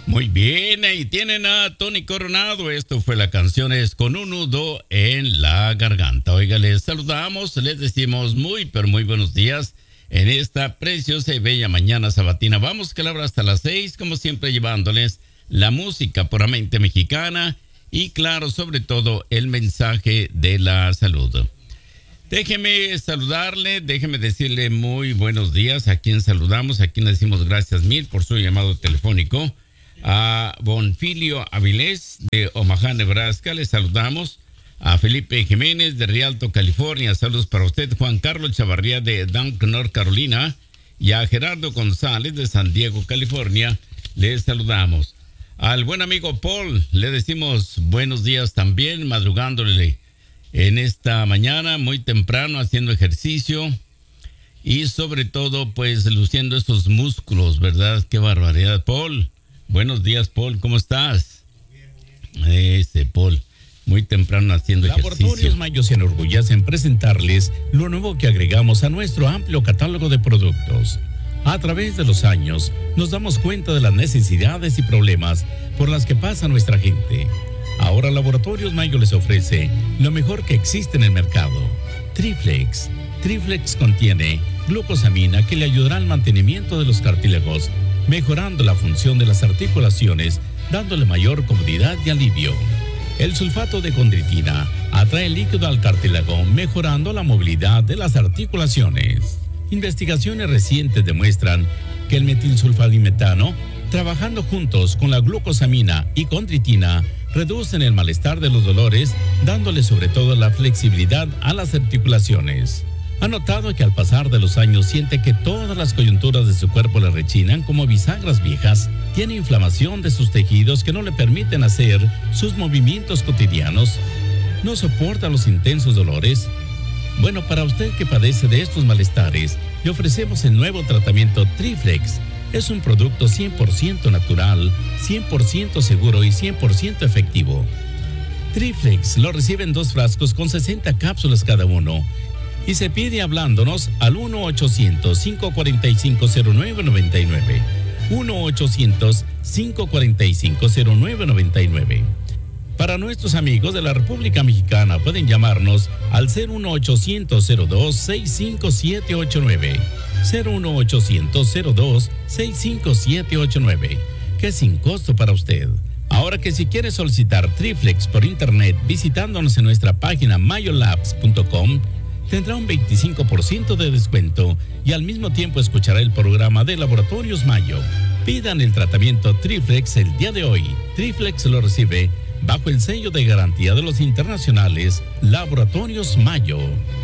Muy bien, ahí tienen a Tony Coronado. Esto fue la canción Es con un nudo en la garganta. Oiga, les saludamos, les decimos muy, pero muy buenos días en esta preciosa y bella mañana sabatina. Vamos que la hora hasta las 6, como siempre llevándoles la música puramente mexicana y claro, sobre todo el mensaje de la salud. Déjeme saludarle, déjeme decirle muy buenos días a quien saludamos, a quien le decimos gracias mil por su llamado telefónico. A Bonfilio Avilés de Omaha, Nebraska, le saludamos. A Felipe Jiménez de Rialto, California, saludos para usted. Juan Carlos Chavarría de Dunk, North Carolina. Y a Gerardo González de San Diego, California, le saludamos. Al buen amigo Paul le decimos buenos días también, madrugándole en esta mañana, muy temprano, haciendo ejercicio. Y sobre todo, pues, luciendo esos músculos, ¿verdad? Qué barbaridad, Paul. Buenos días, Paul, ¿cómo estás? Ese Paul, muy temprano haciendo ejercicio. Laboratorios Mayo se enorgullece en presentarles lo nuevo que agregamos a nuestro amplio catálogo de productos. A través de los años, nos damos cuenta de las necesidades y problemas por las que pasa nuestra gente. Ahora Laboratorios Mayo les ofrece lo mejor que existe en el mercado. Triflex. Triflex contiene glucosamina que le ayudará al mantenimiento de los cartílagos, mejorando la función de las articulaciones, dándole mayor comodidad y alivio. El sulfato de condritina atrae líquido al cartílago, mejorando la movilidad de las articulaciones. Investigaciones recientes demuestran que el metilsulfadimetano, trabajando juntos con la glucosamina y condritina, reducen el malestar de los dolores, dándole sobre todo la flexibilidad a las articulaciones. Ha notado que al pasar de los años siente que todas las coyunturas de su cuerpo le rechinan como bisagras viejas. Tiene inflamación de sus tejidos que no le permiten hacer sus movimientos cotidianos. No soporta los intensos dolores. Bueno, para usted que padece de estos malestares, le ofrecemos el nuevo tratamiento Triflex. Es un producto 100% natural, 100% seguro y 100% efectivo. Triflex lo recibe en 2 frascos con 60 cápsulas cada uno. Y se pide hablándonos al 1-800-545-0999. 1-800-545-0999. Para nuestros amigos de la República Mexicana pueden llamarnos al 01800-02-65789. 01800-02-65789, que es sin costo para usted. Ahora que si quiere solicitar Triflex por internet visitándonos en nuestra página mayolabs.com, tendrá un 25% de descuento y al mismo tiempo escuchará el programa de Laboratorios Mayo. Pidan el tratamiento Triflex el día de hoy. Triflex lo recibe bajo el sello de garantía de los internacionales Laboratorios Mayo.